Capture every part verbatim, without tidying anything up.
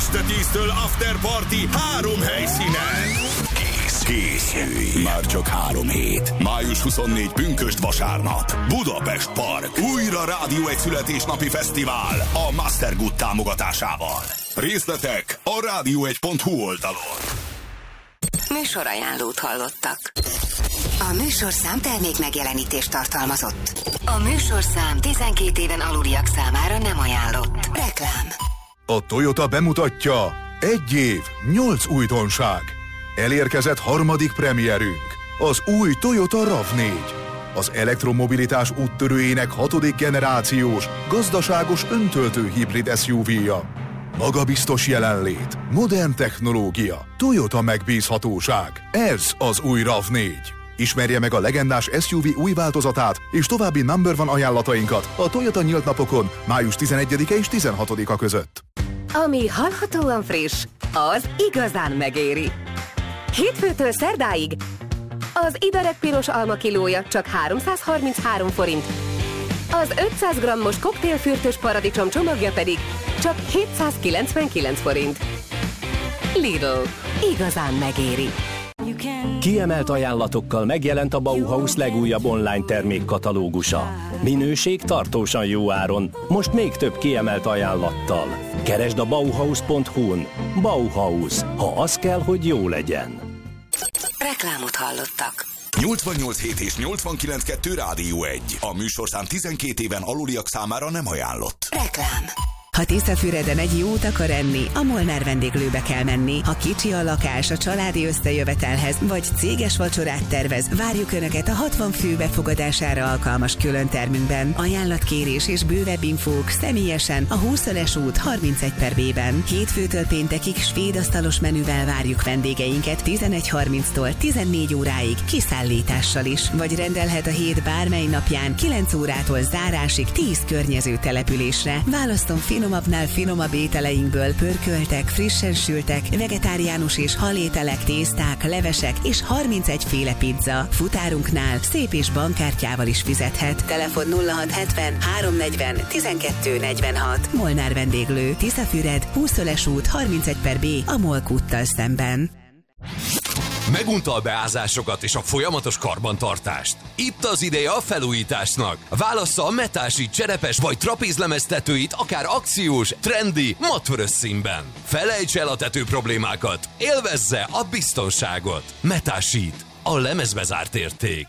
Este tíztől After Party három helyszínen. Kész, készülj. Már csak három hét. május huszonnégyedike pünkösd vasárnap. Budapest Park. Újra Rádió egy születésnapi fesztivál a Mastergood támogatásával. Részletek a rádió egy pont hu oldalon. Műsorajánlót hallottak. A műsorszám termék megjelenítést tartalmazott. A műsorszám tizenkét éven aluliak számára nem ajánlott. Reklám. A Toyota bemutatja egy év, nyolc újdonság. Elérkezett harmadik premierünk, az új Toyota rav négy. Az elektromobilitás úttörőjének hatodik generációs, gazdaságos öntöltő hibrid es u vé-ja. Magabiztos jelenlét, modern technológia, Toyota megbízhatóság. Ez az új rav négy. Ismerje meg a legendás es u vé új változatát és további number one ajánlatainkat a Toyota nyílt napokon május tizenegyedike és tizenhatodika között. Ami hallhatóan friss, az igazán megéri. Hétfőtől szerdáig az Iberek piros alma kilója csak háromszázharminchárom forint, az ötszáz grammos koktélfürtös paradicsom csomagja pedig csak hétszázkilencvenkilenc forint. Lidl. Igazán megéri. Kiemelt ajánlatokkal megjelent a Bauhaus legújabb online termékkatalógusa. Minőség tartósan jó áron, most még több kiemelt ajánlattal. Keresd a bauhaus pont hu-n. Bauhaus, ha az kell, hogy jó legyen. Reklámot hallottak. nyolcvannyolc hét és nyolcvankilenc kettő Rádió egy. A műsorszám tizenkét éven aluliak számára nem ajánlott. Reklám. Ha Tiszafüreden egy jót akar enni, a Molnár vendéglőbe kell menni. Ha kicsi a lakás a családi összejövetelhez, vagy céges vacsorát tervez, várjuk Önöket a hatvan fő befogadására alkalmas külön termünkben. Ajánlatkérés és bővebb infók személyesen a húszas út harmincegy per B-ben. Hétfőtől péntekig svéd asztalos menüvel várjuk vendégeinket tizenegy harminctól tizennégy óráig kiszállítással is, vagy rendelhet a hét bármely napján kilenc órától zárásig tíz környező településre. Választom finomabbnál finomabb ételeinkből pörköltek, frissen sültek, vegetáriánus és halételek, tészták, levesek és harmincegy féle pizza. Futárunknál szép és bankkártyával is fizethet. Telefon nulla hat hetven háromszáznegyven tizenkettő negyvenhat. Molnár vendéglő, Tiszafüred, húszas út harmincegy per B a Molk úttal szemben. Megunta a beázásokat és a folyamatos karbantartást? Itt az ideje a felújításnak. Válassza a metási, cserepes vagy trapézlemeztetőit akár akciós, trendi, matvörös színben. Felejts el a tető problémákat, élvezze a biztonságot. Metásít, a lemezbe zárt érték.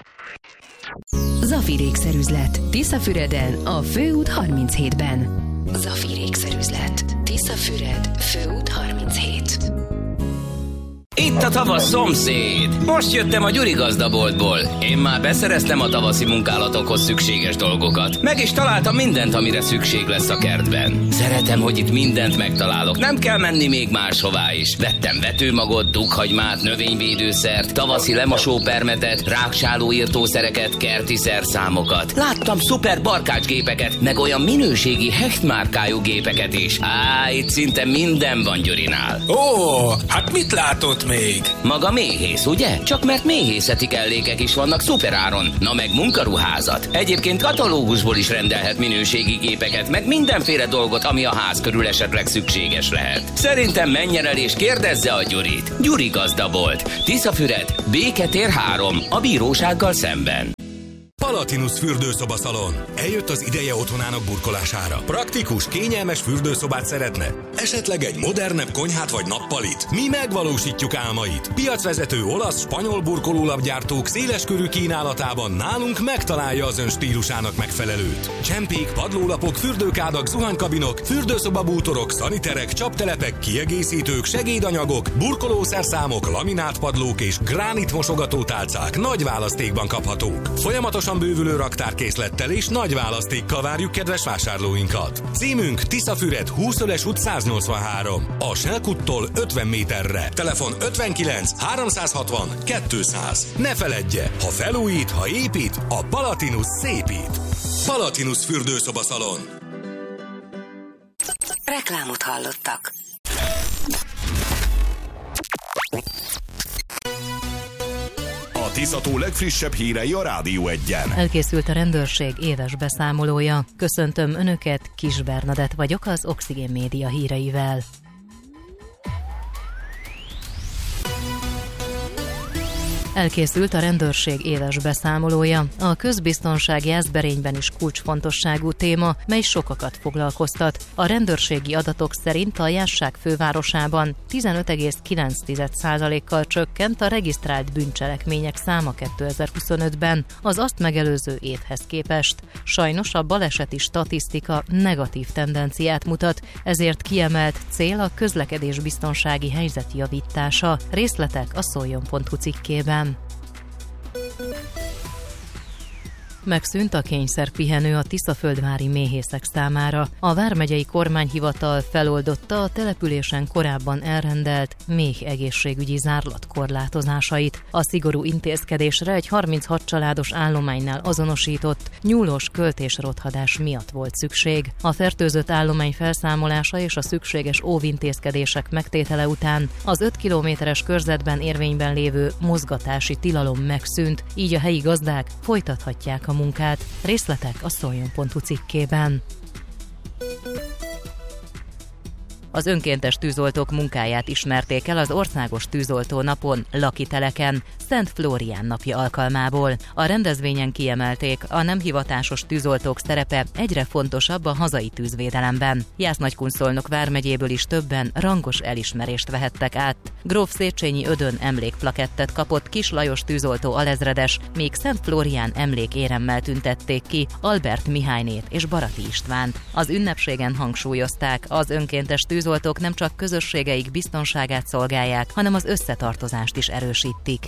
Zafir ékszerüzlet. Tiszafüreden, a Főút harminchétben. Zafir ékszerüzlet. Tiszafüred, Főút harminchét. Itt a tavasz szomszéd! Most jöttem a Gyuri gazdaboltból. Én már beszereztem a tavaszi munkálatokhoz szükséges dolgokat. Meg is találtam mindent, amire szükség lesz a kertben. Szeretem, hogy itt mindent megtalálok. Nem kell menni még máshová is. Vettem vetőmagot, dughagymát, növényvédőszert, tavaszi lemosópermetet, rákcsálóírtószereket, kerti szerszámokat. Láttam szuper barkácsgépeket, meg olyan minőségi Hecht márkájú gépeket is. Á, itt szinte minden van Gyurinál. Ó, hát mit látott még? Maga méhész, ugye? Csak mert méhészeti kellékek is vannak szuperáron. Na meg munkaruházat. Egyébként katalógusból is rendelhet minőségi gépeket, meg mindenféle dolgot, ami a ház körül esetleg szükséges lehet. Szerintem menjen el és kérdezze a Gyurit. Gyuri gazdabolt. Tiszafüred, Béketér három, a bírósággal szemben. Palatinus fürdőszobaszalon. Eljött az ideje otthonának burkolására. Praktikus, kényelmes fürdőszobát szeretne? Esetleg egy modernebb konyhát vagy nappalit? Mi megvalósítjuk álmait. Piacvezető olasz, spanyol burkolólapgyártók széleskörű kínálatában nálunk megtalálja az ön stílusának megfelelőt. Csempék, padlólapok, fürdőkádak, zuhanykabinok, fürdőszobabútorok, szaniterek, csaptelepek, kiegészítők, segédanyagok, burkolószerszámok, laminátpadlók és gránit mosogatótálcák nagy választékban kaphatók. Folyamatosan bővülő raktárkészlettel és nagy választékkal várjuk kedves vásárlóinkat. Címünk Tiszafüred, húszas út száznyolcvanhárom. A Selkuttól ötven méterre. Telefon ötvenkilenc háromszázhatvan kétszáz. Ne feledje, ha felújít, ha épít, a Palatinus szépít. Palatinus fürdőszobaszalon. Reklámot hallottak. A Tiszató legfrissebb hírei a Rádió egyen. Elkészült a rendőrség éves beszámolója. Köszöntöm Önöket, Kis Bernadett vagyok az Oxigén Média híreivel. Elkészült a rendőrség éves beszámolója. A közbiztonsági eszberényben is kulcsfontosságú téma, mely sokakat foglalkoztat. A rendőrségi adatok szerint a Jászság fővárosában tizenöt egész kilenc százalékkal csökkent a regisztrált bűncselekmények száma kétezer-huszonötben az azt megelőző évhez képest. Sajnos a baleseti statisztika negatív tendenciát mutat, ezért kiemelt cél a közlekedésbiztonsági helyzet javítása. Részletek a szoljon pont hu cikkében. Megszűnt a kényszerpihenő a tiszaföldvári méhészek számára. A vármegyei kormányhivatal feloldotta a településen korábban elrendelt méh egészségügyi zárlat korlátozásait. A szigorú intézkedésre egy harminchat családos állománynál azonosított nyúlós költésrothadás miatt volt szükség. A fertőzött állomány felszámolása és a szükséges óvintézkedések megtétele után az öt kilométeres körzetben érvényben lévő mozgatási tilalom megszűnt, így a helyi gazdák folytathatják a a munkát. Részletek a szoljon pont hu cikkében. Az önkéntes tűzoltók munkáját ismerték el az Országos Tűzoltó Napon Lakiteleken, Szent Flórián napja alkalmából. A rendezvényen kiemelték, a nem hivatásos tűzoltók szerepe egyre fontosabb a hazai tűzvédelemben. Jász-Nagykunszolnok vármegyéből is többen rangos elismerést vehettek át. Gróf Széchenyi Ödön emlékplakettet kapott Kis Lajos tűzoltó alezredes, míg Szent Flórián emlékéremmel tüntették ki Albert Mihálynét és Barati Istvánt. Az ünnepségen hangsúlyozták, az önkéntes tűzoltók nem csak közösségeik biztonságát szolgálják, hanem az összetartozást is erősítik.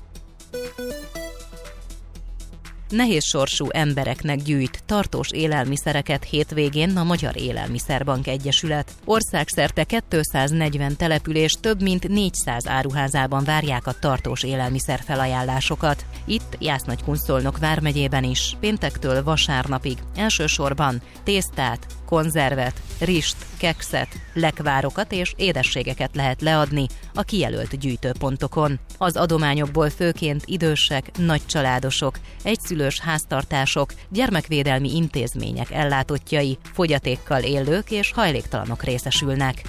Nehéz sorsú embereknek gyűjt tartós élelmiszereket hétvégén a Magyar Élelmiszerbank Egyesület. Országszerte kétszáznegyven település több mint négyszáz áruházában várják a tartós élelmiszer felajánlásokat. Itt Jász-Nagykunszolnok vármegyében is péntektől vasárnapig elsősorban tésztát, konzervet, rist, kekszet, lekvárokat és édességeket lehet leadni a kijelölt gyűjtőpontokon. Az adományokból főként idősek, nagycsaládosok, egyszülős háztartások, gyermekvédelmi intézmények ellátottjai, fogyatékkal élők és hajléktalanok részesülnek.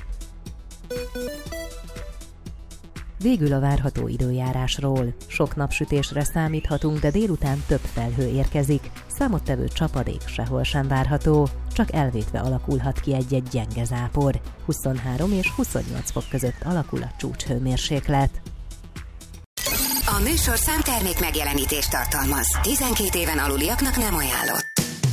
Végül a várható időjárásról. Sok napsütésre számíthatunk, de délután több felhő érkezik. Számottevő csapadék sehol sem várható, csak elvétve alakulhat ki egy-egy gyenge zápor. huszonhárom és huszonnyolc fok között alakul a csúcshőmérséklet. A műsor számtermék megjelenítést tartalmaz. tizenkét éven aluliaknak nem ajánlott.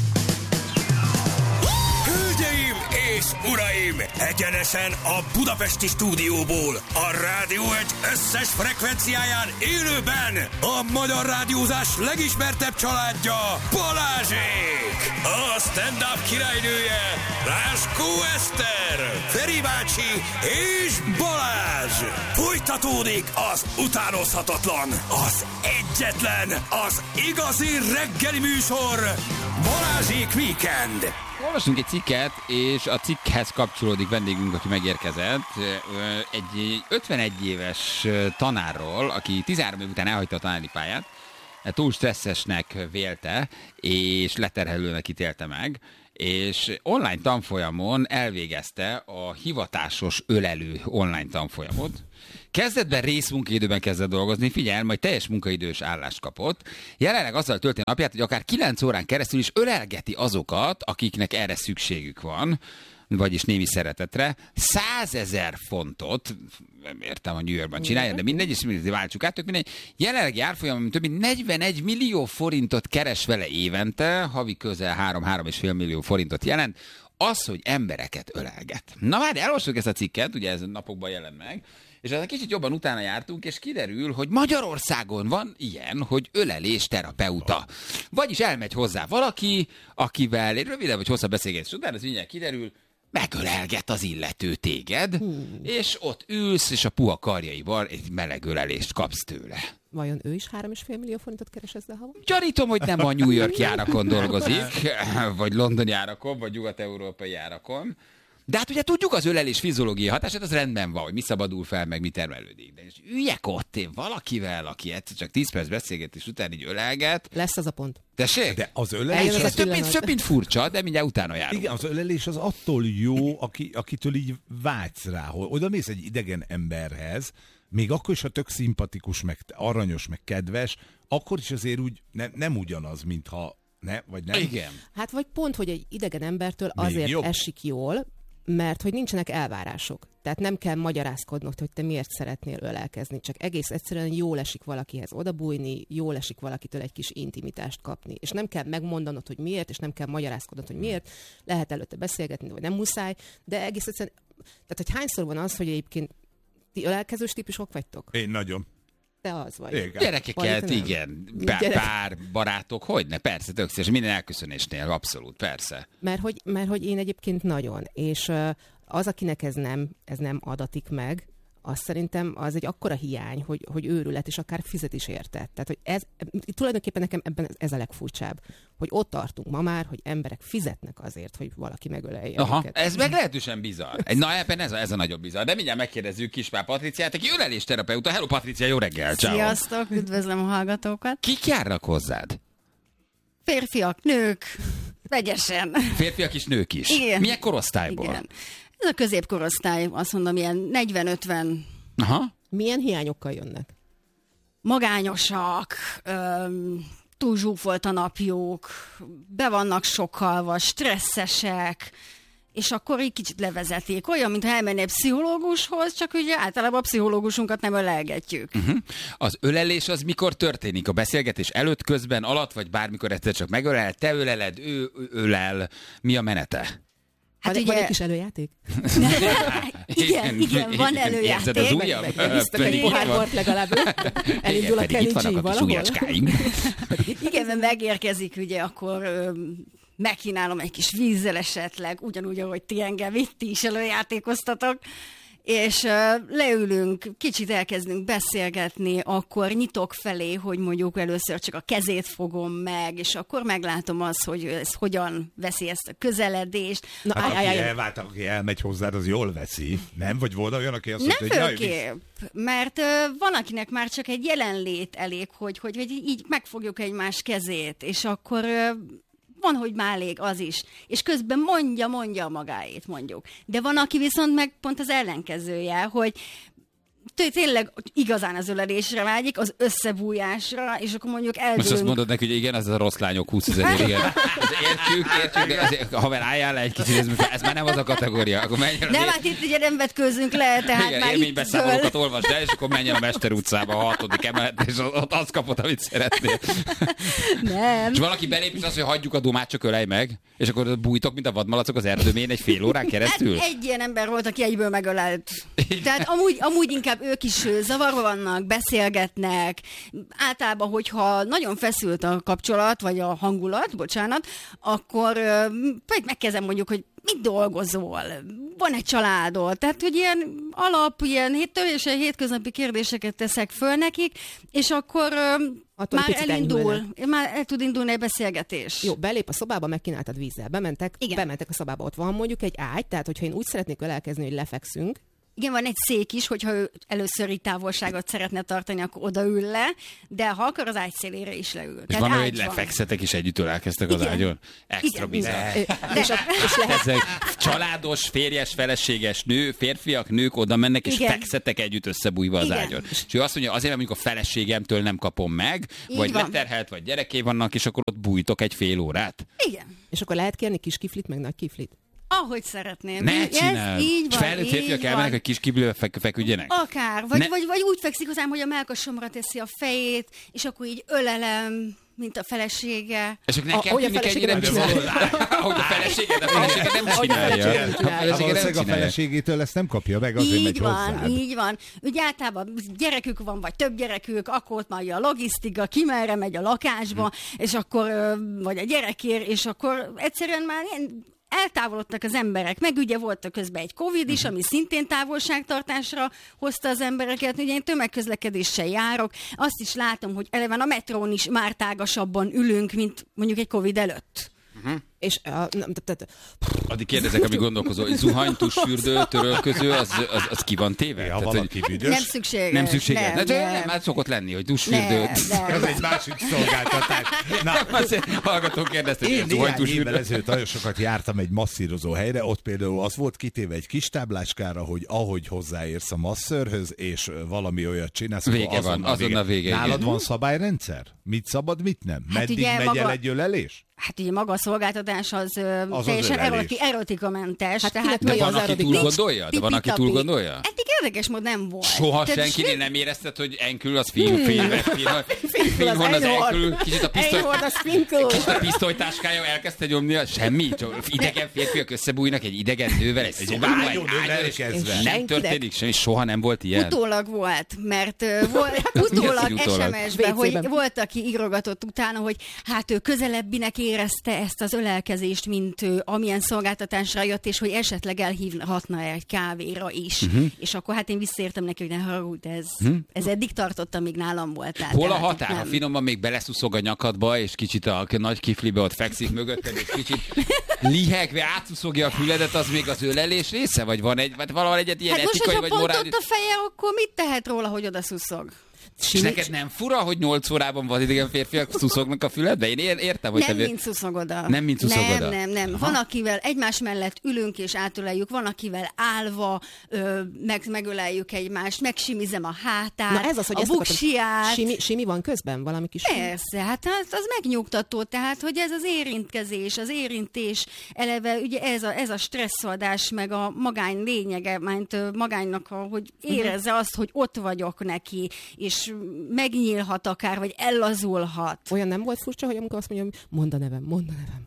Hölgyeim és uraim! Egyenesen a budapesti stúdióból, a Rádió egy összes frekvenciáján élőben a magyar rádiózás legismertebb családja, Balázsék! A stand-up királynője, Láskó Eszter, Feri bácsi és Balázs! Folytatódik az utánozhatatlan, az egyetlen, az igazi reggeli műsor, Balázsék Weekend! Olvasunk egy cikket, és a cikkhez kapcsolódik vendégünk, aki megérkezett. Egy ötvenegy éves tanárról, aki tizenhárom év után elhagyta a tanári pályát, túl stresszesnek vélte, és leterhelőnek ítélte meg, és online tanfolyamon elvégezte a hivatásos ölelő online tanfolyamot. Kezdetben részmunkaidőben kezdett dolgozni, figyelj, majd teljes munkaidős állást kapott. Jelenleg azzal tölti a napját, hogy akár kilenc órán keresztül is ölelgeti azokat, akiknek erre szükségük van, vagyis némi szeretetre. százezer fontot, nem értem, a New Yorkban csinálja, de mindegy, és mindegy, váltsuk át, tök mindegy. Jelenlegi árfolyamon több mint negyvenegy millió forintot keres vele évente, havi közel három-három és fél millió forintot jelent, az, hogy embereket ölelget. Na már elolvassuk ezt a cikket, ugye ez a napokban jelent meg, és egy kicsit jobban utána jártunk, és kiderül, hogy Magyarországon van ilyen, hogy ölelés terapeuta. Vagyis elmegy hozzá valaki, akivel egy rövidebb vagy hosszabb beszélgetés után, ez mindjárt kiderül, megölelget az illető téged, hmm. és ott ülsz, és a puha karjaival egy meleg ölelést kapsz tőle. Vajon ő is három és fél millió forintot keres ezzel havon? Gyanítom, hogy nem a New York járakon dolgozik, vagy londoni járakon, vagy nyugat-európai járakon. De hát ugye tudjuk az ölelés fiziológiai hatását, az rendben van, hogy mi szabadul fel, meg mi termelődik. De és üljek ott én valakivel, aki egyszer csak tíz perc beszélgetés után így ölelget. Lesz az a pont. Tessék? De az ölelés... Ez, ez több, mint, több, mint furcsa, de mindjárt utána járunk. Igen, az ölelés az attól jó, aki, akitől így vágysz rá, hogy oda mész egy idegen emberhez, még akkor is, ha tök szimpatikus, meg aranyos, meg kedves, akkor is azért úgy ne, nem ugyanaz, mintha ne, vagy nem. Igen. Hát vagy pont, hogy egy idegen embertől Még azért jobb. esik jól, mert hogy nincsenek elvárások. Tehát nem kell magyarázkodnod, hogy te miért szeretnél ölelkezni, csak egész egyszerűen jól esik valakihez odabújni, jól esik valakitől egy kis intimitást kapni. És nem kell megmondanod, hogy miért, és nem kell magyarázkodnod, hogy miért. Lehet előtte beszélgetni, vagy nem muszáj, de egész egyszerűen, tehát hogy hányszor van az, hogy egyébként ti ölelkezős típusok vagytok? Én nagyon. Te az vagy. Igen. Gyerekeket, igen. Pár, Gyerek. pár barátok, hogyne, persze, tök szívesen, minden elköszönésnél, abszolút, persze. Mert hogy, mert hogy én egyébként nagyon, és az, akinek ez nem, ez nem adatik meg, az szerintem az egy akkora hiány, hogy, hogy őrület, és akár fizet is érte. Tehát, hogy ez, tulajdonképpen nekem ebben ez a legfurcsább, hogy ott tartunk ma már, hogy emberek fizetnek azért, hogy valaki megölelje Aha, őket. ez meglehetősen bizarr. Egy, na ebben ez a, ez a nagyobb bizarr. De mindjárt megkérdezzük Kispál Patriciát, aki ölelésterapeuta. Hello Patricia, jó reggel, ciao. Sziasztok, üdvözlöm a hallgatókat. Kik járnak hozzád? Férfiak, nők, vegyesen. Férfiak is, nők is. Igen. Milyen korosztályból? Igen. Ez a középkorosztály, azt mondom, ilyen negyven-ötven. Aha. Milyen hiányokkal jönnek? Magányosak, öm, túl zsúfolt a napjuk, be vannak sokkalva, stresszesek, és akkor így kicsit levezetik. Olyan, mintha elmennél pszichológushoz, csak ugye általában a pszichológusunkat nem ölelgetjük. Uh-huh. Az ölelés az mikor történik? A beszélgetés előtt, közben, alatt, vagy bármikor egyszer csak megölel, te öleled, ő ölel. Mi a menete? Hát van, ugye... van egy kis előjáték? igen, igen, van előjáték. Érzed az ujjam? Visztek egy pohár bort legalább. Elindul a Kenny G valahol. Igen, mert megérkezik, ugye, akkor ö, megkínálom egy kis vízzel esetleg, ugyanúgy, ahogy ti engem itt, ti is előjátékoztatok, és uh, leülünk, kicsit elkezdünk beszélgetni, akkor nyitok felé, hogy mondjuk először csak a kezét fogom meg, és akkor meglátom azt, hogy ez hogyan veszi ezt a közeledést. Na, hát állj, aki állj, elvált, aki elmegy hozzád, az jól veszi, nem? Vagy volna olyan, aki azt mondta, hogy... Nem főképp, mert uh, van, akinek már csak egy jelenlét elég, hogy, hogy, hogy így megfogjuk egymás kezét, és akkor... Uh, van, hogy már elég az is. És közben mondja, mondja magáét, mondjuk. De van, aki viszont meg pont az ellenkezője, hogy tényleg igazán az ölelésre vágyik, az összebújásra, és akkor mondjuk eldőlünk. Most azt mondod neki, hogy igen, az a rossz lányok húszezer, igen. Értjük, értjük, de azért, haver, álljál le egy kicsit, ez, ez már nem az a kategória. Akkor menjen nem, hát itt ugye nem vetkőzünk le, tehát igen, már élménybeszámolókat olvasd el, és akkor menjen a Mester utcába a hatodik emelet, és ott azt kapod, amit szeretnél. Nem. És valaki belép, és azt, hogy hagyjuk a domát, csak ölej meg, és akkor bújtok, mint a vadmalacok az erdőmén egy fél órán keresztül. Hát egy ilyen ember volt, aki egyből megölelt. Tehát amúgy, amúgy inkább ők is zavarba vannak, beszélgetnek. Általában, hogyha nagyon feszült a kapcsolat, vagy a hangulat, bocsánat, akkor vagy megkezdem mondjuk, hogy mit dolgozol? Van egy családod? Tehát, hogy ilyen alap, ilyen teljesen hétköznapi kérdéseket teszek föl nekik, és akkor attól már elindul, elnyúlnak. Már el tud indulni egy beszélgetés. Jó, belép a szobába, megkínáltad vízzel, bementek, Igen. bementek a szobába, ott van mondjuk egy ágy, tehát hogyha én úgy szeretnék ölelkezni, hogy lefekszünk, igen, van egy szék is, hogyha ő először így távolságot szeretne tartani, akkor odaül le, de ha akar, az ágy szélére is leül. És van, hogy lefekszetek, és együtt ölelkeztek az ágyon? Extra bizarr. Ezek családos, férjes, feleséges nő, férfiak, nők oda mennek, és Igen. fekszetek együtt összebújva az Igen. ágyon. És ő azt mondja, azért, mert mondjuk a feleségemtől nem kapom meg, így vagy van. Leterhelt, vagy gyereké vannak, és akkor ott bújtok egy fél órát. Igen. És akkor lehet kérni kis kiflit, meg nagy kiflit? Ahogy szeretném. Ne csináld! Így van, felnőtt férfiak elmennek, hogy kis kibülőbe fek, feküdjenek? Akár. Vagy, vagy, vagy úgy fekszik hozzám, hogy a mellkasomra teszi a fejét, és akkor így ölelem, mint a felesége. És akkor nekem tűnik ennyire bizony. Ahogy a felesége, de a felesége nem csinálja. A feleségétől ezt nem kapja meg, azért megy hozzád. Így van, így van. Ugye általában gyerekük van, vagy több gyerekük, akkor ott már a logisztika, ki merre megy a lakásba, és akkor, vagy a gyerekért, és akkor egyszerűen már ilyen eltávolodtak az emberek, meg ugye volt közben egy Covid is, ami szintén távolságtartásra hozta az embereket. Ugye én tömegközlekedéssel járok, azt is látom, hogy eleven a metrón is már tágasabban ülünk, mint mondjuk egy Covid előtt. Uh-huh. És a, nem, tehát, addig kérdezek, amíg gondolkozol, hogy zuhany, tusfürdő, törölköző, az, az, az ki van téve? Ja, tehát, valaki büdös. Nem szükséges. Nem szükséges. Nem, nem, nem. nem, hát szokott lenni, hogy tusfürdő. Ez egy másik szolgáltatás. Na, azért hallgató kérdezte, hogy én zuhany, néhány tusfürdő. évvel ezelőtt nagyon sokat jártam egy masszírozó helyre, ott például az volt kitéve egy kis táblácskára, hogy ahogy hozzáérsz a masszörhöz, és valami olyat csinálsz, Vége azon van, azon a vége. Nálad igen. van szabályrendszer? Mit szabad, mit nem? Hát Meddig ugye megy maga- el egy ölelés? Hát ugye maga a szolgáltatás az, az, az teljesen ölelés. eroti, erotikamentes. Hát tehát De mi van, az aki erotik- túl Nincs gondolja? De van, aki túl tipi-tapi. gondolja? Eddig érdekes mód nem volt. Soha Tehát senkinél sem- nem érezted, hogy enkül az film, film, film, film, az enkül, kicsit a pisztoly, Enyhord a sprinkle. kicsit a pisztolytáskája elkezdte nyomni, semmi, csak idegen férfiak összebújnak egy idegen nővel, egy szobában, egy ágyon, és nem történik semmi, soha nem volt ilyen. Utólag volt, mert uh, volt, utólag Mi az, hogy utólag? es em es-ben, hogy vé cében. volt, aki írogatott utána, hogy hát ő közelebbinek érezte ezt az ölelkezést, mint ő, amilyen szolgáltatásra jött, és hogy esetleg elhívhatna egy kávéra is. Uh-huh. És akkor hát én visszaértem neki, hogy ne haragudj, de ez, Mhm. ez eddig tartott, amíg nálam voltál. Hol a tehát határ? itt Ha nem. finoman még beleszuszog a nyakadba, és kicsit a nagy kiflibe ott fekszik mögötted, és kicsit lihegve átszuszogja a füledet, az még az ölelés része? Vagy van egy, vagy valahol egy ilyen Hát most, etikai, hogyha vagy pont morális? ott a feje, akkor mit tehet róla, hogy oda szuszog? És neked nem fura, hogy nyolc órában van idegen férfiak szuszognak a füledbe? Én ér- értem, hogy Nem, te... mint szuszogoda. Nem, mint szuszogoda. Nem, nem, nem. Aha. Van, akivel egymás mellett ülünk és átöleljük, van, akivel állva ö, meg, megöleljük egymást, megsimizem a hátát, Na ez az, hogy a ezt akartam- buksiját. Simi, simi van közben? Valami kis simi? Persze, hát az, az megnyugtató, tehát, hogy ez az érintkezés, az érintés, eleve ugye ez a, ez a stresszadás, meg a magány lényege, mint ö, magánynak, a, hogy érezze azt, hogy ott vagyok neki, és megnyílhat akár, vagy ellazulhat. Olyan nem volt furcsa, hogy amikor azt mondja, hogy mondd a nevem, mondd a nevem.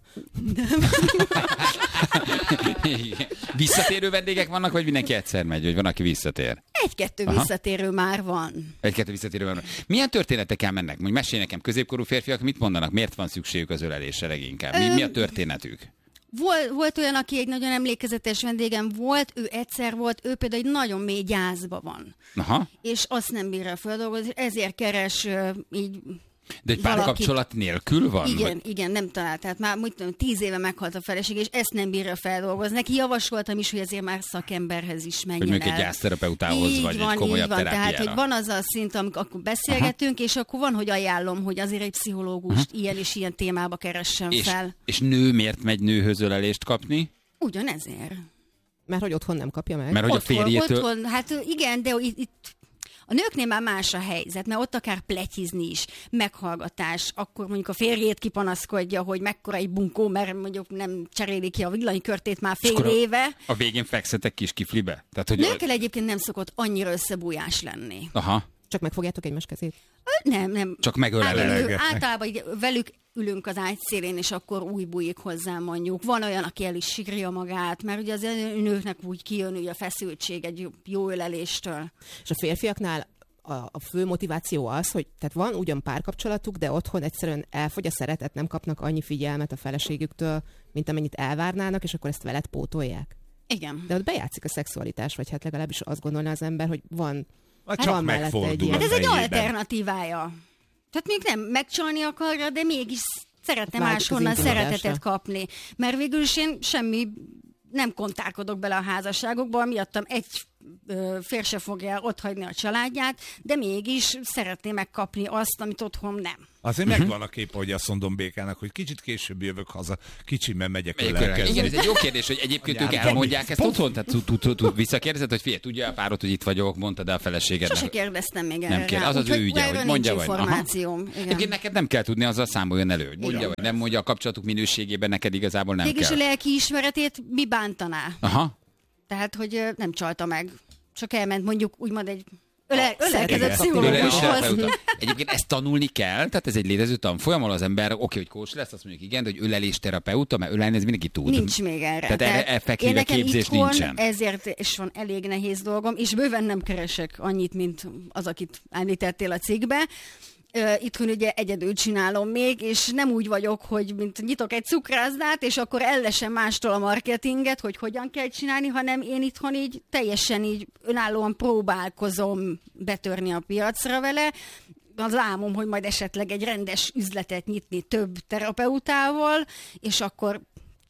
Visszatérő vendégek vannak, vagy mindenki egyszer megy, vagy van, aki visszatér? Egy-kettő Aha. visszatérő már van. Egy-kettő visszatérő van. Milyen történetekkel mennek? Mondj, mesélj nekem, középkorú férfiak mit mondanak? Miért van szükségük az ölelésre leginkább? Mi, mi a történetük? Volt, volt olyan, aki egy nagyon emlékezetes vendégem volt, ő egyszer volt, ő például egy nagyon mély gyászba van. Aha. És azt nem bírja feldolgozni, ezért keres ö, így... De egy valakit. párkapcsolat nélkül van? Igen, Vagy? igen, nem talált. Tehát már úgy tudom, tíz éve meghalt a feleség, és ezt nem bírja feldolgozni. Neki javasoltam is, hogy ezért már szakemberhez is menjen Hogy mondjuk el. egy gyászterapeutához, Így vagy van, egy komolyabb így van. Tehát, terápiára. hogy van az a szint, amikor akkor beszélgetünk, Aha. és akkor van, hogy ajánlom, hogy azért egy pszichológust Aha. ilyen és ilyen témába keressen és, fel. és nő miért megy nőhöz ölelést kapni? Ugyanezért. Mert hogy otthon nem kapja meg. Mert hogy a Otthon, férjétől... otthon, hát igen, de itt, itt a nőknél már más a helyzet, mert ott akár pletyizni is, meghallgatás, akkor mondjuk a férjét kipanaszkodja, hogy mekkora egy bunkó, mert mondjuk nem cseréli ki a villanykörtét már fél akkor a- éve. A végén fekszetek kis kiflibe? Tehát, hogy... Nőkkel egyébként nem szokott annyira összebújás lenni. Aha. Csak megfogjátok egymás kezét? Nem, nem. Csak megölelgetnek. Általában, általában így velük ülünk az ágy szélén, és akkor új bújik hozzám mondjuk. Van olyan, aki el is sírja magát, mert ugye az nőknek úgy kijön ugye a feszültség egy jó- jó öleléstől. És a férfiaknál a, a fő motiváció az, hogy tehát van ugyan párkapcsolatuk, de otthon egyszerűen elfogy a szeretet, nem kapnak annyi figyelmet a feleségüktől, mint amennyit elvárnának, és akkor ezt veled pótolják. Igen. De ott bejátszik a szexualitás, vagy hát legalábbis azt gondolná az ember, hogy van, Hát van csak mellette megfordul egy ilyen. Hát ez egy fejében. alternatívája. Tehát még nem megcsalni akarja, de mégis szeretne Vágyik az máshonnan intimitásra. szeretetet kapni. Mert végül is én semmi nem kontárkodok bele a házasságokba, miattam egy ö, fér se fogja otthagyni a családját, de mégis szeretné megkapni azt, amit otthon nem. Azért Mhm. megvan a kép, ahogy azt mondom Békának, hogy kicsit később jövök haza, kicsiben megyek Melyik öreg? ölelkezni. Igen, ez egy jó kérdés, hogy egyébként ők Anyám, elmondják Tomi, ezt otthon? Tehát tud- tud- tud- visszakérdezed, hogy figyelj, tudja a párod, hogy itt vagyok, mondtad el a feleségednek. Sose kérdeztem még Nem erre kér, rá. az az Úgyhogy ő ügye, erről hogy mondja nincs vagy. információm. Aha. Igen. Egyébként neked nem kell tudni, azzal számoljon elő, hogy mondja vagy nem mondja, a kapcsolatuk minőségében neked igazából nem Mégis a kell. lelki ismeretét mi bántaná? Aha. Tehát, hogy ö, nem csalta meg. Csak elment mondjuk úgymond egy öle, ölelkezett szeretett Ölelés pszichológushoz. terapeuta. Egyébként ezt tanulni kell, tehát ez egy létező tanfolyam, ahol az ember, oké, hogy kós lesz, azt mondjuk igen, de hogy ölelés terapeuta, mert ölelni ez mindenki tud. Nincs még erre. Tehát erre effektíve én nekem képzés itthon nincsen. ezért is van elég nehéz dolgom, és bőven nem keresek annyit, mint az, akit említettél a cikkbe. Ö, Itthon ugye egyedül csinálom még, és nem úgy vagyok, hogy mint nyitok egy cukrászdát, és akkor ellesem mástól a marketinget, hogy hogyan kell csinálni, hanem én itthon így teljesen így önállóan próbálkozom betörni a piacra vele. Az álmom, hogy majd esetleg egy rendes üzletet nyitni több terapeutával, és akkor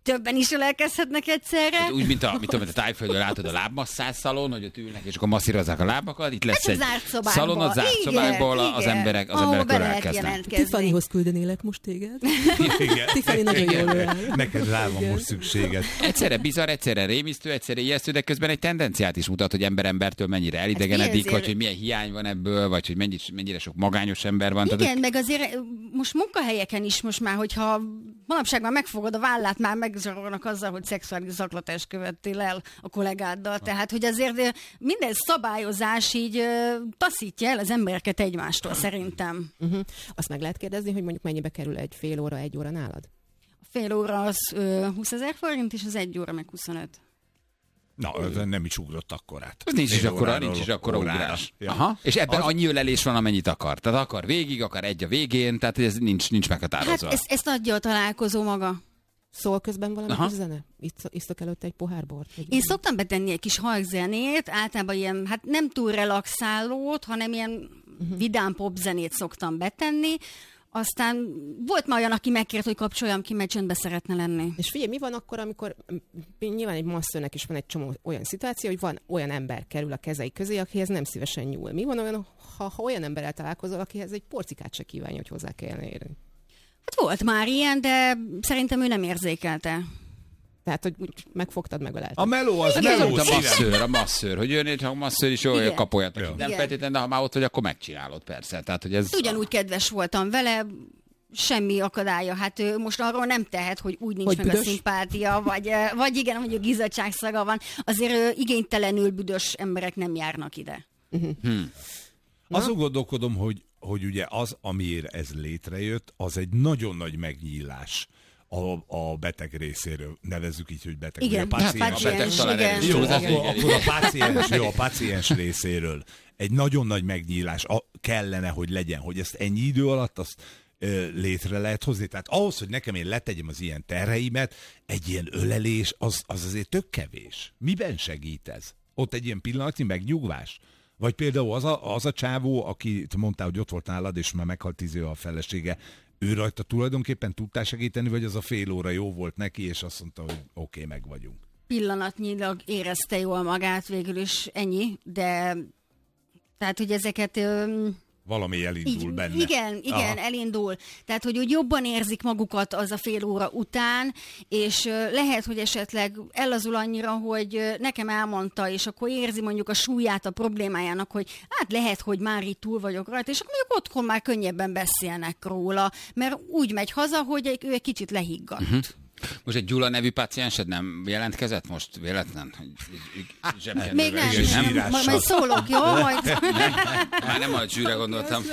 többen is ölelkezhetnek egyszerre. Hát úgy, mint a, mint a, a Tájföldön látod a lábmasszázs szalon, hogy ott ülnek, és akkor masszírozzák a lábakat. Itt lesz hát egy szalon a zárt szobákból, igen, az emberek, az emberek ölelkeznek. Tiffanyhoz küldenélek most téged. Igen. Tiffany nagyon jól ölel. Neked rá van most szükséged. Egyszerre bizarr, egyszerre rémisztő, egyszerre ijesztő, de közben egy tendenciát is mutat, hogy ember embertől mennyire elidegenedik, vagy hogy milyen hiány van ebből, vagy hogy mennyire, mennyire sok magányos ember van. Igen, Tehát, meg azért most munkahelyeken is most már, hogyha manapság már megfogod a vállát, már megzsarolnak azzal, hogy szexuális zaklatást követtél el a kollégáddal. Tehát, hogy azért minden szabályozás így taszítja el az embereket egymástól, szerintem. Uh-huh. Azt meg lehet kérdezni, hogy mondjuk mennyibe kerül egy fél óra, egy óra nálad? A fél óra az ö, húszezer forint, és az egy óra meg huszonöt. Na, ez nem is ugrott akkorát. Ez nincs is akkora, nincs is akkora ugrás. Ja. Aha. És ebben az... annyi ölelés van, amennyit akar. Tehát akar végig, akar egy a végén, tehát ez nincs, nincs meghatározva. Hát ezt, ezt adja a találkozó maga. Szól közben valami kis zene? Isztok előtte egy pohár bort? Én ilyen? Szoktam betenni egy kis hangzenét, általában ilyen, hát nem túl relaxálót, hanem ilyen uh-huh. vidám popzenét szoktam betenni. Aztán volt már olyan, aki megkért, hogy kapcsoljam ki, mert csöndbe szeretne lenni. És figyelj, mi van akkor, amikor nyilván egy masszörnek is van egy csomó olyan szituáció, hogy van olyan ember kerül a kezei közé, akihez nem szívesen nyúl. Mi van olyan, ha, ha olyan emberrel találkozol, akihez egy porcikát se kívánja, hogy hozzá kellene érni? Hát volt már ilyen, de szerintem ő nem érzékelte. Tehát, hogy úgy megfogtad, megölelted. A meló az hát meló. A masszőr, a masszőr, hogy jön, ha a masszőr is jól kapoljatok. Nem feltétlenül, de ha már ott vagy, akkor megcsinálod, persze. Tehát, hogy ez... Ugyanúgy kedves voltam vele, semmi akadálya. Hát ő most arról nem tehet, hogy úgy nincs hogy meg büdös? A szimpátia, vagy, vagy igen, mondjuk izzadságszaga van. Azért igénytelenül büdös emberek nem járnak ide. Uh-huh. Hmm. Azon gondolkodom, hogy, hogy ugye az, amiért ez létrejött, az egy nagyon nagy megnyílás. A, a beteg részéről, nevezzük így, hogy beteg. Igen, a páciens, a beteg talán igen. Jó, akkor, akkor a páciens, jó, a páciens részéről egy nagyon nagy megnyílás a, kellene, hogy legyen, hogy ezt ennyi idő alatt azt ö, létre lehet hozni. Tehát ahhoz, hogy nekem én letegyem az ilyen terheimet, egy ilyen ölelés, az, az azért tök kevés. Miben segít ez? Ott egy ilyen pillanatnyi megnyugvás? Vagy például az a, az a csávó, aki mondtál, hogy ott volt nálad, és már meghalt tíz éve a felesége, ő rajta tulajdonképpen tudtál segíteni, vagy az a fél óra jó volt neki, és azt mondta, hogy oké, okay, meg vagyunk. Pillanatnyilag érezte jól magát, végül is ennyi, de tehát, hogy ezeket... Öm... Valami elindul így, benne. Igen, igen, aha. elindul. Tehát, hogy úgy jobban érzik magukat az a fél óra után, és lehet, hogy esetleg ellazul annyira, hogy nekem elmondta, és akkor érzi mondjuk a súlyát a problémájának, hogy hát lehet, hogy már itt túl vagyok rajta, és akkor mondjuk otthon már könnyebben beszélnek róla, mert úgy megy haza, hogy ő egy kicsit lehiggadt. Uh-huh. Most egy Gyula nevű páciensed nem jelentkezett most véletlen? Még nem, nem, nem. majd szólok, jó? Majd. Nem, már nem a zsűre gondoltam.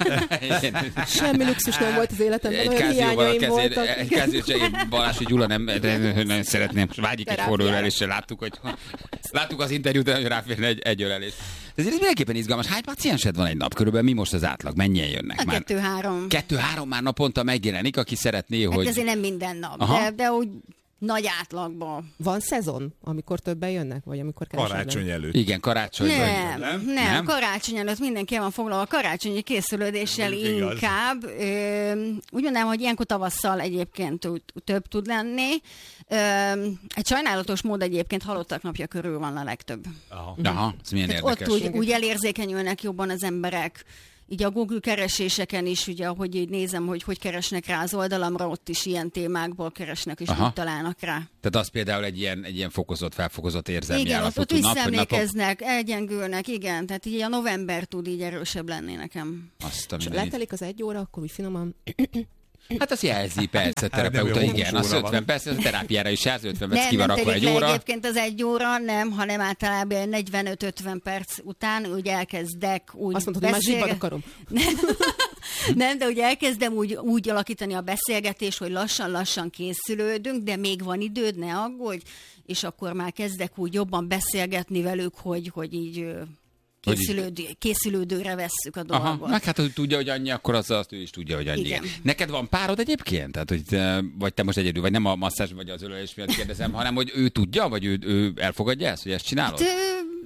Semmi luxus nem volt az életemben, olyan hiányaim voltak. Egy kázióval Balási Gyula nem, nem szeretném, vágyik egy forró ölelésre, láttuk, hogy láttuk az interjút, hogy ráférne egy, egy ölelés. De ez mindenképpen izgalmas. Hány páciensed van egy nap? Körülbelül mi most az átlag? Mennyien jönnek a már? Kettő-három. Kettő-három már naponta megjelenik, aki szeretné, hát hogy... azért nem minden nap, de, de úgy nagy átlagban. Van szezon, amikor többen jönnek, vagy amikor kevesebben? Karácsony előtt. Igen, karácsony nem, nem, nem, nem, karácsony előtt mindenki van foglalva. Karácsonyi készülődéssel inkább. Ö, úgy mondanám, hogy ilyenkor tavasszal egyébként több tud lenni. Ö, egy sajnálatos mód egyébként halottak napja körül van a legtöbb. Aha, Aha ez milyen tehát érdekes. Ott úgy, úgy elérzékenyülnek jobban az emberek. Így a Google kereséseken is, ugye, ahogy így nézem, hogy hogy keresnek rá az oldalamra, ott is ilyen témákból keresnek, és aha. úgy találnak rá. Tehát az például egy ilyen, egy ilyen fokozott, felfokozott érzelmi igen, állapotú nap. Igen, ott visszaemlékeznek, napok... elgyengülnek, igen. Tehát így a november tud így erősebb lenni nekem. Azt, és letelik az egy óra, akkor úgy finoman... Hát azt jelzi, persze, terapeuta, igen, az ötven perc, az a terápiára is jelzi, ötven perc nem, ki van rakva egy óra. Egyébként az egy óra nem, hanem általában negyvenöt-ötven perc után úgy elkezdek úgy azt mondod, hogy már zsibbad akarom. Nem, nem, de úgy elkezdem úgy, úgy alakítani a beszélgetést, hogy lassan-lassan készülődünk, de még van időd, ne aggódj, és akkor már kezdek úgy jobban beszélgetni velük, hogy, hogy így... Készülődő, készülődőre vesszük a dolgot. Aha, meg hát, hogy tudja, hogy annyi, akkor az azt ő is tudja, hogy annyi. Igen. Neked van párod egyébként? Tehát, hogy te, vagy te most egyedül, vagy nem a masszázs, vagy az ölelés miatt kérdezem, hanem hogy ő tudja, vagy ő, ő elfogadja ezt, hogy ezt csinálod? Hát, miért ne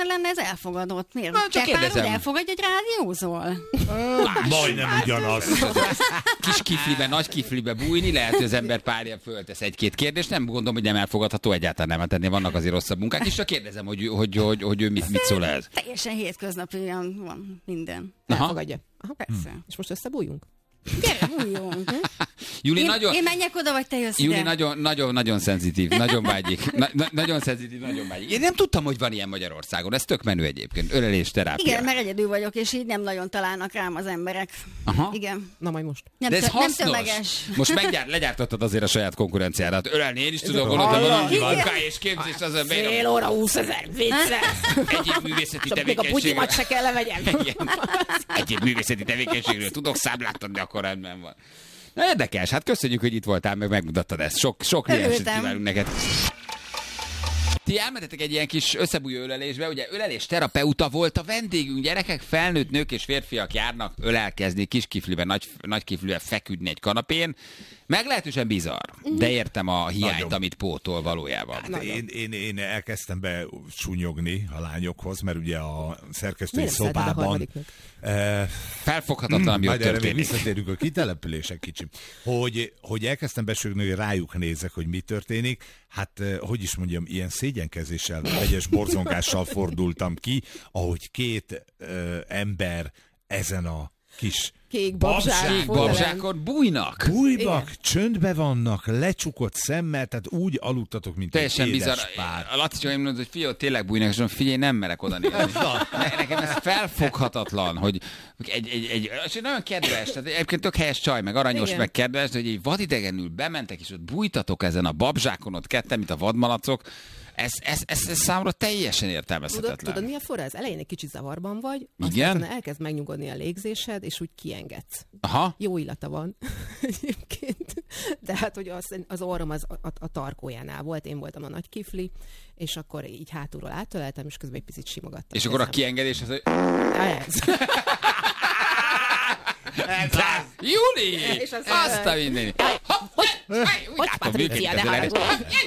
párod lenne, ez elfogadott. Miért? Na, csak te párod kérdezem. elfogadja, hogy rádiózol? Majdnem ugyanaz. Kis kiflibe, nagy kiflibe bújni, lehet, hogy az ember párja föltesz egy-két kérdést, nem gondolom, hogy nem elfogadható, egyáltalán nem, tenni vannak azért rosszabb munkák, és csak kérdezem, hogy, hogy, hogy, hogy ő mit, mit szól ez. Teljesen hétköznapian van minden. Elfogadja. Aha, persze. Hmm. És most összebújjunk? Gyere, bújjunk. Júli én, nagyon... én menjek oda, vagy te jössz Júli ide? nagyon, nagyon, nagyon szenzitív, nagyon vágyik. Na, na, nagyon szenzitív, nagyon vágyik. Én nem tudtam, hogy van ilyen Magyarországon, ez tök menő egyébként, ölelés terápia. Igen, mert egyedül vagyok, és így nem nagyon találnak rám az emberek. Aha. Igen. Na majd most. Nem, de ez tö- nem hasznos. tömeges. Most meggyár, legyártottad azért a saját konkurenciádat. Ölelni én is tudok, a- gondolom, Hallom. hogy munká és képzés az a Fél óra, húszezer, vicces. Egyéb művészeti Csak még a tevékenységről. bugyimat se kell levegyem. Igen. Egyéb művészeti tevékenységről tudok számlát adni, akkor rendben van. Na érdekes, hát köszönjük, hogy itt voltál, meg megmutattad ezt. Sok, sok nyerset kívánunk neked. Ti elmentetek egy ilyen kis összebújó ölelésbe, ugye ölelés terapeuta volt a vendégünk, gyerekek, felnőtt nők és férfiak járnak ölelkezni, kis kifliben, nagy, nagy kifliben feküdni egy kanapén. Meglehetősen bizarr, de értem a hiányt, Nagyon. amit pótol valójában. Hát én, én, én elkezdtem be súnyogni a lányokhoz, mert ugye a szerkesztői Miért szereted a szobában... harmadiknak? Eh, Felfoghatatlan, ami ott majd erre még történik. visszatérünk a kitelepülésen kicsim. Hogy, hogy elkezdtem besögni, hogy rájuk nézek, hogy mi történik. Hát, eh, hogy is mondjam, ilyen szégyenkezéssel, vegyes borzongással fordultam ki, ahogy két eh, ember ezen a kis Kék babzsák. Kék babzsákon bújnak. Bújbak, csöndbe vannak, lecsukott szemmel, tehát úgy aludtatok, mint Teljesen egy édes bizarr. pár. A Laci csak mondod, hogy figyelj, tényleg bújnak, és mondom, figyelj, nem merek oda nézni. Ne, nekem ez felfoghatatlan, hogy egy, egy, egy, és nagyon kedves, tehát egyébként tök helyes csaj, meg aranyos, Igen. meg kedves, de hogy egy vadidegenül bementek, és ott bújtatok ezen a babzsákon, ott ketten, mint a vadmalacok, ez, ez, ez, ez számomra teljesen Tudod, értelmezhetetlen. tudod, mi a forra? Az elején egy kicsit zavarban vagy, Igen? aztán elkezd megnyugodni a légzésed, és úgy kiengedsz. Aha. Jó illata van egyébként. De hát, hogy az, az orrom az a, a tarkójánál volt, én voltam a nagy kifli, és akkor így hátulról átöleltem, és közben egy picit simogattam. És akkor a kiengedés az, hogy... Ez. De, Júli! És az- Azt a mindenit. Hogy Patricia, ne haragudj!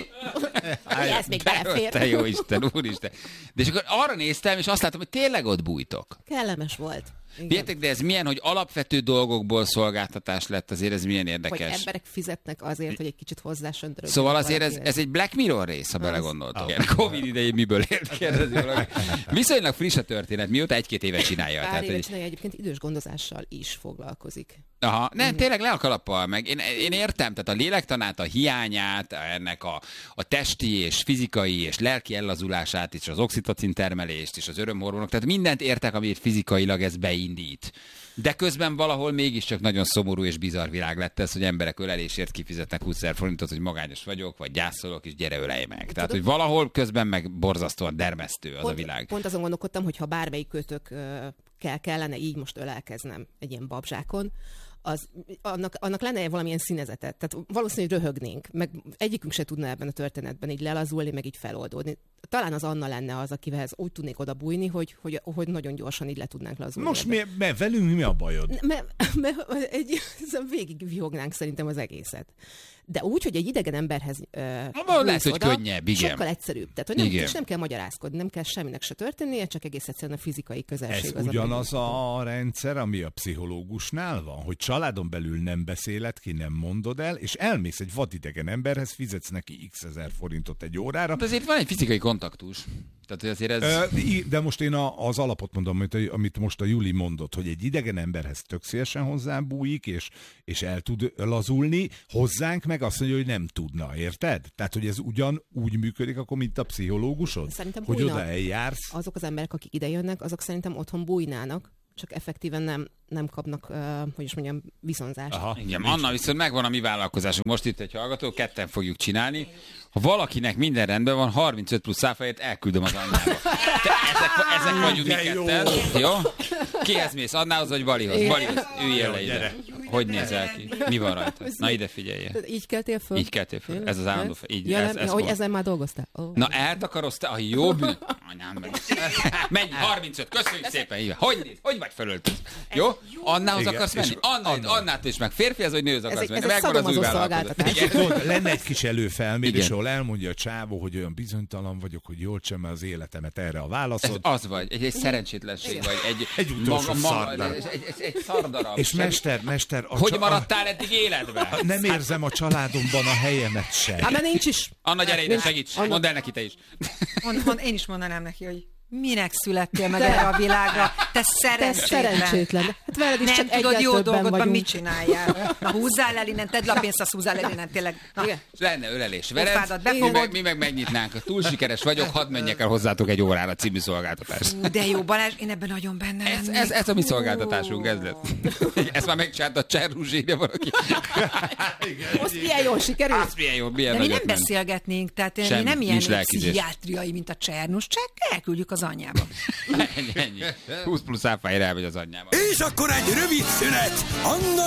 Ez még belefér. Te jó Isten, úristen. De és akkor arra néztem, és azt láttam, hogy tényleg ott bújtok. Kellemes volt. Igen. Értek, de ez milyen, hogy alapvető dolgokból szolgáltatás lett, azért ez milyen Hogy érdekes. emberek fizetnek azért, hogy egy kicsit hozzásöntörődjenek. Szóval azért ez, valakihez. ez egy Black Mirror rész, ha Az. belegondoltok. Igen, Covid idején miből élt, kérdezi valaki. Viszonylag friss a történet, mióta egy-két éve csinálja. Pár Tehát, éve hogy... csinálja, egyébként idős gondozással is foglalkozik. Aha, nem, tényleg le a kalappal meg. Én, én értem, tehát a lélektanát, a hiányát, ennek a, a testi és fizikai és lelki ellazulását, és az oxitocin termelést, és az örömhormonok, tehát mindent értek, amit fizikailag ez beindít. De közben valahol mégiscsak nagyon szomorú és bizarr világ lett ez, hogy emberek ölelésért kifizetnek húszezer forintot, hogy magányos vagyok, vagy gyászolok, és gyere ölelj meg. Tehát, hogy valahol közben meg borzasztóan dermesztő az pont, a világ. Pont azon gondolkodtam, hogy ha bármelyik kötök kell, kellene így most ölelkeznem egy ilyen babzsákon, az, annak, annak lenne valamilyen színezetet. Tehát valószínűleg röhögnénk, meg egyikünk se tudna ebben a történetben így lelazulni, meg így feloldódni. Talán az Anna lenne az, akivel úgy tudnék oda bújni, hogy, hogy, hogy nagyon gyorsan így le tudnánk lazulni. Most mi, mi, velünk mi a bajod? Mert me, egy, végig vihognánk szerintem az egészet. De úgy, hogy egy idegen emberhez uh, lehet, hogy oda, könnyebb, igen. sokkal egyszerűbb. Tehát, hogy nem, Igen. és nem kell magyarázkodni, nem kell semminek se történnie, csak egész egyszerűen a fizikai közelség. Ez az, ami- ugyanaz a rendszer, ami a pszichológusnál van, hogy családon belül nem beszéled ki, nem mondod el, és elmész egy vadidegen emberhez, fizetsz neki x ezer forintot egy órára. De azért van egy fizikai kontaktus. Tehát, hogy azért ez... Ö, i- De most én a, az alapot mondom, amit, a- amit most a Juli mondott, hogy egy idegen emberhez tök szívesen hozzábújik, és, és el tud lazulni, hozzánk meg azt mondja, hogy nem tudna, érted? Tehát, hogy ez ugyan úgy működik, akkor, mint a pszichológusod? Szerintem hogy bújna. oda eljársz. Azok az emberek, akik ide jönnek, azok szerintem otthon bújnának, csak effektíven nem, nem kapnak, uh, hogy is mondjam, viszonzást. Aha, igen, Anna, viszont megvan a mi vállalkozásunk. Most itt egy hallgató, ketten fogjuk csinálni. Ha valakinek minden rendben van, harmincöt plusz száfajét elküldöm az Annába. Te, ezek, ezek vagyunk mi De jó. ketten. Jó? Kihez mész? Annához vagy Balihoz? Igen. Balihoz. Üljél Jó, le ide. gyere. Hogy nézel ki? Mi van rajta? Na ide figyelje. Így keltél föl? Így keltél föl. Ez az állandó fel. Így, ja, ez, nem, ez hogy volt. ezen már dolgoztál? Oh. Na eltakaroztál? A jó bűn... Anyám meg. Menj, harmincöt, köszönjük szépen. Hogy néz? Hogy vagy felöltöz? Jó? Annához Igen, akarsz menni? Anna, Annától is meg. Férfi az, hogy nőhöz akarsz menni. Ez egy szadomazó szolgáltatás. Lenne egy kis előfelmérés, ahol elmondja a csávó, hogy olyan bizonytalan vagyok, hogy jól csemme az életemet, erre a válaszod. Ez az vagy, egy, egy szerencsétlenség vagy, egy, egy utolsó szardarab. Egy, egy, egy szardarab. És mester, mester... Hogy csa- maradtál eddig életben? Nem érzem a családomban a helyemet sem. Hát, mert nincs is. Anna, gyere ide, segíts. Anna. Mondd el neki te is. Mond, mond, én is mondanám neki, hogy minek születtél meg erre a világra? Te szerencsétlen. Te szerencsétlen. Hát veled is nem csak tudod, jó dolgodban vagyunk. mit csináljál. Na húzzál el innen, tedd le a pénzt, azt húzzál el innen, tényleg. Na. Lenne ölelés veled, mi meg, mi meg megnyitnánk. Túl sikeres vagyok, hadd menjek el hozzátok egy órára című szolgáltatás. De jó, Balázs, én ebben nagyon benne ez, ez, ez a mi szolgáltatásunk, ez lett. Ezt már megcsinálta a Cserruzs, írja valaki. Most milyen jól sikerült? Azt milyen jó, milyen de mi nem ment. beszélgetnénk, tehát Semmi, mi nem ilyen pszichiátriai, pszichiátriai, mint a Csernus, csak elküldjük az anyjába. Ennyi, ennyi. húsz plusz áfáért elmegy az anyjába. És akkor egy rövid szünet. Anna